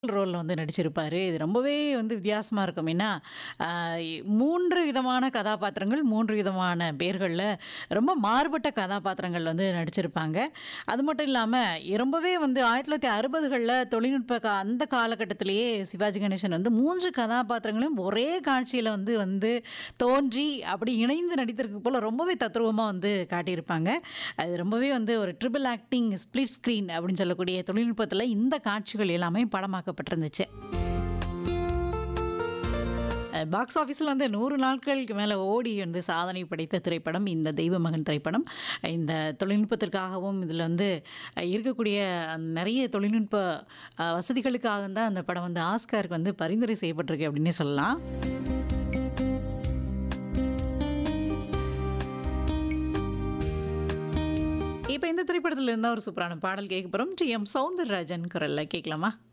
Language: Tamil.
ரோல்ல வந்து நடிச்சிருப்பாரு. இது ரொம்பவே வந்து வித்தியாசமா இருக்கும். ஏன்னா, அ 3 விதமான கதாபாத்திரங்கள், 3 விதமான பேர்கள்ல ரொம்ப மாறுபட்ட கதாபாத்திரங்கள் வந்து நடிச்சிருப்பாங்க. அது மட்டும் இல்லாம, ரொம்பவே வந்து 1960கள்ல தொழில்நுட்ப அந்த காலகட்டத்திலேயே சிவாஜி கணேசன் வந்து 3 கதாபாத்திரங்களையும் ஒரே காட்சியில வந்து வந்து தோன்றி, அப்படி இணைந்து நடித்திருக்கு போல ரொம்பவே தத்ரூவமா வந்து காட்டியிருப்பாங்க. அது ரொம்பவே வந்து ஒரு ட்ரிபிள் ஆக்டிங், ஸ்ப்ளிட் ஸ்க்ரீன் அப்படின்னு சொல்லக்கூடிய தொழில்நுட்பத்தில இந்த காட்சிகள் எல்லாமே படமாக்கப்பட்டிருந்துச்சு. பாக்ஸ் ஆஃபீஸில வந்து 100 நாட்களுக்கு மேல ஓடி வந்து சாதனை படைத்த திரைப்படம் இந்த தெய்வமகன் திரைப்படம். இந்த தொழில்நுட்பத்திற்காகவும், இதில வந்து இருக்கக்கூடிய நெறைய தொழில்நுட்ப வசதிகளுக்காக தான் அந்த படம் வந்து ஆஸ்காருக்கு வந்து பரிந்துரை செய்யப்பட்டிருக்கு அப்படின்னே சொல்லலாம். இப்ப இந்த திரைப்படத்துல இருந்தா ஒரு சூப்பரான பாடல் கேட்க போறோம். டி.எம். சௌந்தரராஜன் குரல்ல கேட்கலாமா?